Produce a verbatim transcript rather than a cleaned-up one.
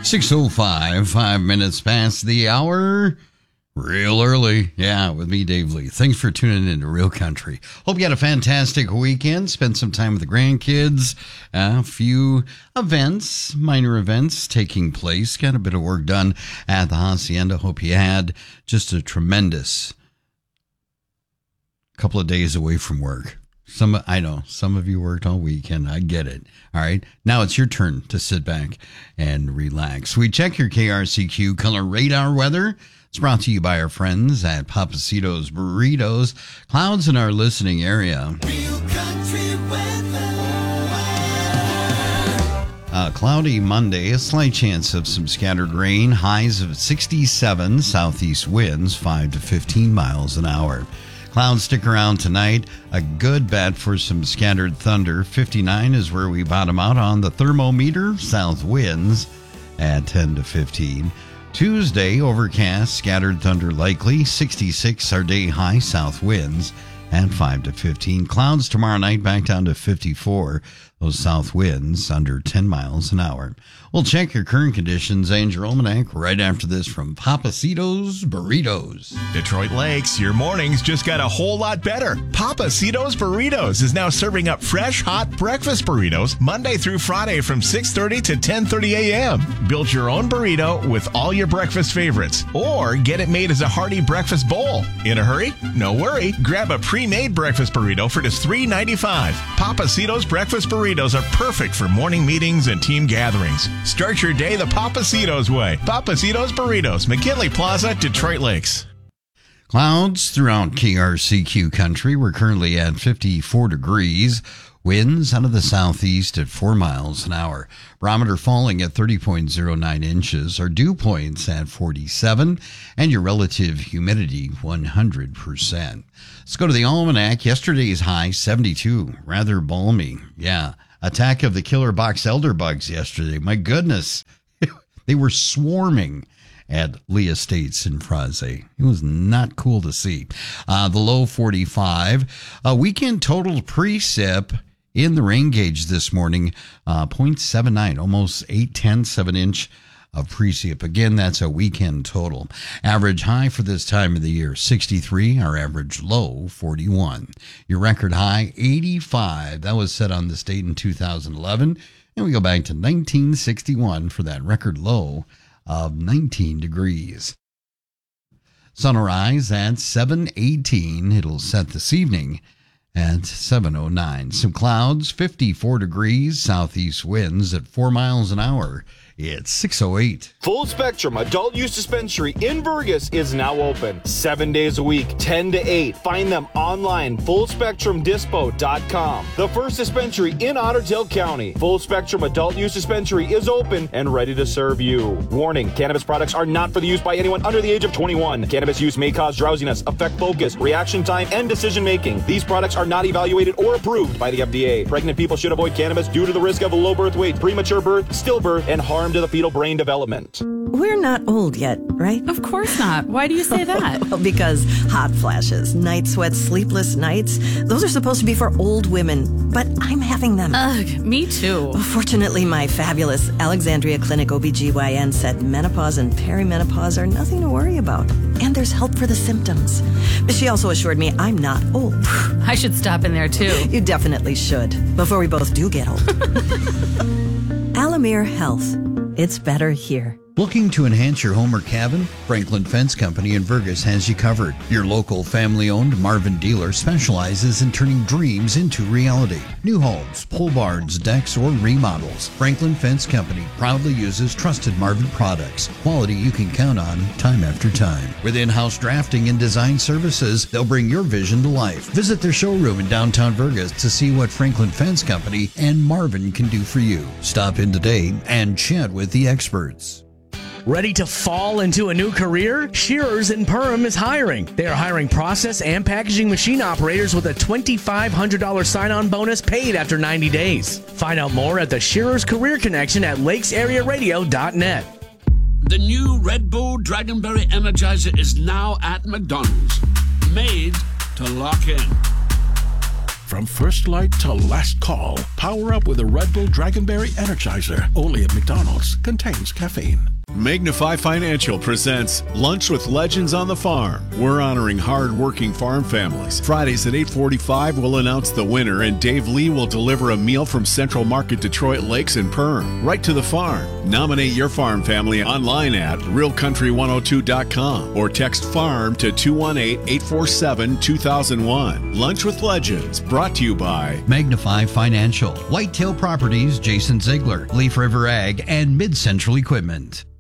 six oh five, five minutes past the hour. Real early. Yeah, with me, Dave Lee. Thanks for tuning in to Real Country. Hope you had a fantastic weekend. Spent some time with the grandkids. Uh, a few events, minor events taking place. Got a bit of work done at the Hacienda. Hope you had just a tremendous couple of days away from work. Some, I know, some of you worked all weekend. I get it. All right. Now it's your turn to sit back and relax. We check your K R C Q color radar weather. It's brought to you by our friends at Papacitos Burritos. Clouds in our listening area. Real country weather. Uh, cloudy Monday, a slight chance of some scattered rain. Highs of sixty-seven, southeast winds five to fifteen miles an hour. Clouds stick around tonight. A good bet for some scattered thunder. fifty-nine is where we bottom out on the thermometer. South winds at ten to fifteen. Tuesday, overcast, scattered thunder likely. sixty-six our day high, south winds at five to fifteen. Clouds tomorrow night back down to fifty-four. Those south winds under ten miles an hour. We'll check your current conditions and your almanac right after this from Papacitos Burritos. Detroit Lakes, your mornings just got a whole lot better. Papacitos Burritos is now serving up fresh, hot breakfast burritos Monday through Friday from six thirty to ten thirty a.m. Build your own burrito with all your breakfast favorites, or get it made as a hearty breakfast bowl. In a hurry? No worry. Grab a pre-made breakfast burrito for just three ninety-five. Papacitos breakfast burritos are perfect for morning meetings and team gatherings. Start your day the Papacitos way. Papacitos Burritos, McKinley Plaza, Detroit Lakes. Clouds throughout K R C Q country. We're currently at fifty-four degrees. Winds out of the southeast at four miles an hour. Barometer falling at thirty point oh nine inches. Our dew points at forty-seven. And your relative humidity, one hundred percent. Let's go to the almanac. Yesterday's high, seventy-two. Rather balmy. Yeah. Attack of the killer box elder bugs yesterday. My goodness. They were swarming at Lee Estates in Fraze. It was not cool to see. Uh, the low, forty-five. A weekend total precip in the rain gauge this morning, uh, zero point seven nine, almost eight tenths of an inch of precip. Again, that's a weekend total. Average high for this time of the year, sixty-three. Our average low, forty-one. Your record high, eighty-five. That was set on this date in two thousand eleven. And we go back to nineteen sixty-one for that record low of nineteen degrees. Sunrise at seven eighteen. It'll set this evening at seven oh nine. Some clouds, fifty-four degrees, southeast winds at four miles an hour. It's six oh eight. Full Spectrum Adult Use Dispensary in Burgess is now open. Seven days a week, ten to eight. Find them online, full spectrum dispo dot com. The first dispensary in Otter Tail County. Full Spectrum Adult Use Dispensary is open and ready to serve you. Warning, cannabis products are not for the use by anyone under the age of twenty-one. Cannabis use may cause drowsiness, affect focus, reaction time, and decision making. These products are not evaluated or approved by the F D A. Pregnant people should avoid cannabis due to the risk of low birth weight, premature birth, stillbirth, and harm to the fetal brain development. We're not old yet, right? Of course not. Why do you say that? Well, because hot flashes, night sweats, sleepless nights, those are supposed to be for old women, but I'm having them. Ugh, me too. Fortunately, my fabulous Alexandria Clinic O B G Y N said menopause and perimenopause are nothing to worry about, and there's help for the symptoms. But she also assured me I'm not old. I should stop in there too. You definitely should, before we both do get old. Alamere Health. It's better here. Looking to enhance your home or cabin? Franklin Fence Company in Burgess has you covered. Your local family-owned Marvin dealer specializes in turning dreams into reality. New homes, pole barns, decks, or remodels. Franklin Fence Company proudly uses trusted Marvin products. Quality you can count on time after time. With in-house drafting and design services, they'll bring your vision to life. Visit their showroom in downtown Burgess to see what Franklin Fence Company and Marvin can do for you. Stop in today and chat with the experts. Ready to fall into a new career? Shearers in Perham is hiring. They are hiring process and packaging machine operators with a twenty-five hundred dollars sign-on bonus paid after ninety days. Find out more at the Shearers Career Connection at lakes area radio dot net. The new Red Bull Dragonberry Energizer is now at McDonald's. Made to lock in. From first light to last call, power up with a Red Bull Dragonberry Energizer. Only at McDonald's. Contains caffeine. Magnify Financial presents Lunch with Legends on the Farm. We're honoring hard-working farm families. Fridays at eight forty-five, we'll announce the winner, and Dave Lee will deliver a meal from Central Market Detroit Lakes and Perm, right to the farm. Nominate your farm family online at real country one oh two dot com or text FARM to two one eight, eight four seven, two thousand one. Lunch with Legends, brought to you by Magnify Financial, Whitetail Properties, Jason Ziegler, Leaf River Ag, and Mid Central Equipment.